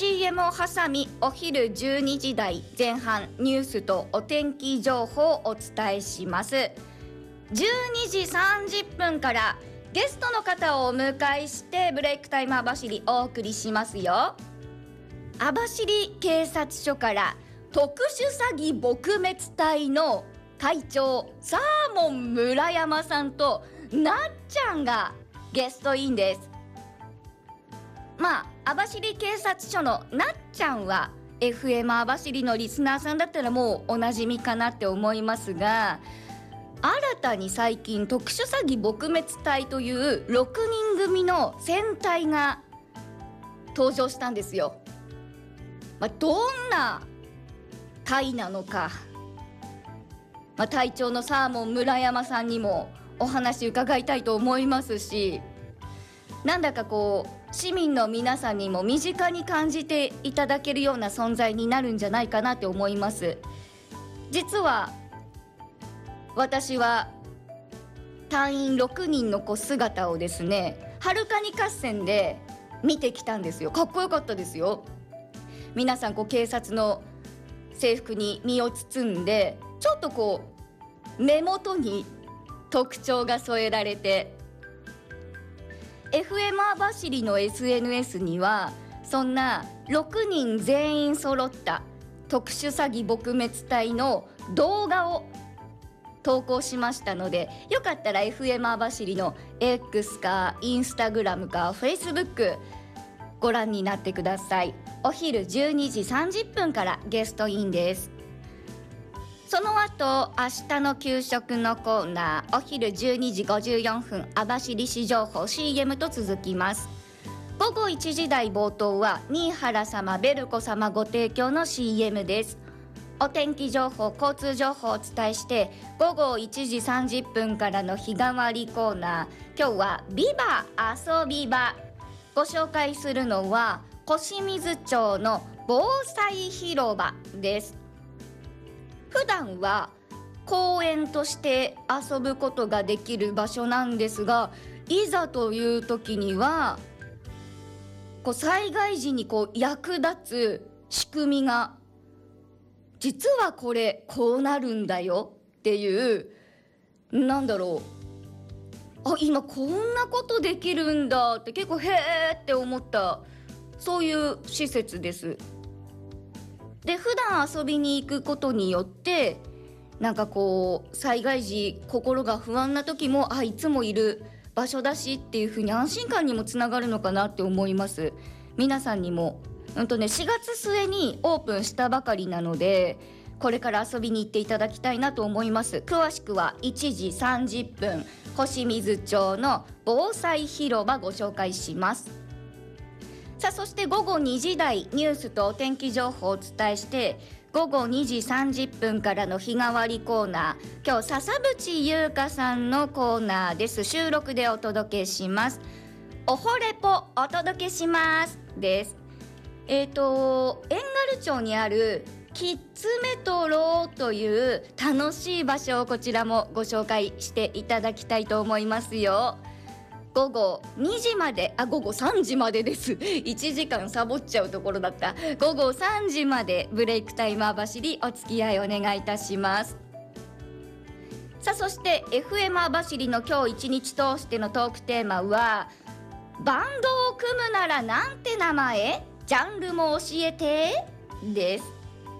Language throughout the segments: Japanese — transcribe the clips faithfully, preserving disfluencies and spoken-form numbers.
シーエム を挟みお昼じゅうにじ台前半ニュースとお天気情報をお伝えします。じゅうにじさんじゅっぷんからゲストの方をお迎えしてブレイクタイム網走お送りしますよ。網走警察署から特殊詐欺撲滅隊の隊長サーモン村山さんとなっちゃんがゲストインです。まあ網走警察署のなっちゃんは エフエム 網走のリスナーさんだったらもうおなじみかなって思いますが、新たに最近特殊詐欺撲滅隊というろくにん組の戦隊が登場したんですよ。まあ、どんな隊なのか、まあ、隊長のサーモン村山さんにもお話伺いたいと思いますし、なんだかこう市民の皆さんにも身近に感じていただけるような存在になるんじゃないかなって思います。実は私は隊員ろくにんのこう姿をですね、はるかに合戦で見てきたんですよ。かっこよかったですよ。皆さんこう警察の制服に身を包んで、ちょっとこう目元に特徴が添えられて、 エフエム 網走の エスエヌエス にはそんなろくにん全員揃った特殊詐欺撲滅隊の動画を投稿しましたので、よかったら エフエム 網走の X かインスタグラムか Facebook ご覧になってください。お昼じゅうにじさんじゅっぷんからゲストインです。その後明日の給食のコーナー、お昼じゅうにじごじゅうよんぷん網走市情報 シーエム と続きます。午後いちじ台冒頭は新原様ベルコ様ご提供の シーエム です。お天気情報交通情報をお伝えして、午後いちじさんじゅっぷんからの日替わりコーナー、今日はビバ遊び場、ご紹介するのは小清水町の防災広場です。普段は公園として遊ぶことができる場所なんですが、いざという時にはこう災害時にこう役立つ仕組みが、実はこれこうなるんだよっていう、なんだろう、あ、今こんなことできるんだって結構へーって思った、そういう施設です。で、普段遊びに行くことによって、なんかこう災害時心が不安な時も、あ、いつもいる場所だしっていう風に安心感にもつながるのかなって思います。皆さんにもうんとね、しがつ末にオープンしたばかりなので、これから遊びに行っていただきたいなと思います。詳しくはいちじさんじゅっぷん小清水町の防災広場ご紹介します。さあ、そして午後にじ台ニュースとお天気情報をお伝えして、午後にじさんじゅっぷんからの日替わりコーナー、今日笹渕優香さんのコーナーです。収録でお届けします。おほれぽお届けしますです。えーと遠軽町にあるキッズメトロという楽しい場所をこちらもご紹介していただきたいと思いますよ。午後にじまで、あ、午後さんじまでです。いちじかんサボっちゃうところだった。午後さんじまでブレイクタイム網走お付き合いお願いいたします。さあ、そして エフエム 網走の今日一日通してのトークテーマは、バンドを組むならなんて名前？ジャンルも教えてです。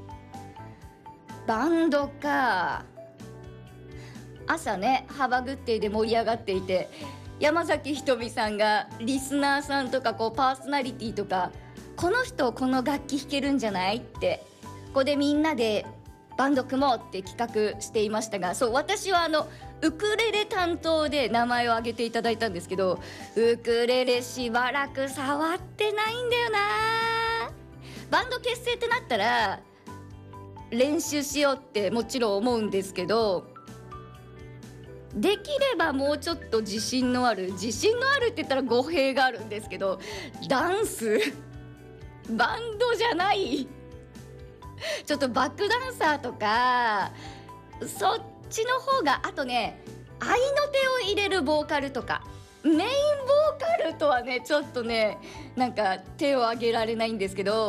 バンドか。朝ね、ハバグッデイで盛り上がっていて、山崎ひとみさんがリスナーさんとかこうパーソナリティとか、この人この楽器弾けるんじゃないって、ここでみんなでバンド組もうって企画していましたが、そう、私はあのウクレレ担当で名前を挙げていただいたんですけど、ウクレレしばらく触ってないんだよな。バンド結成ってなったら練習しようってもちろん思うんですけど、できればもうちょっと自信のある自信のあるって言ったら語弊があるんですけど、ダンスバンドじゃないちょっとバックダンサーとかそっちの方が、あとね、合いの手を入れるボーカルとか、メインボーカルとはねちょっとねなんか手を挙げられないんですけど、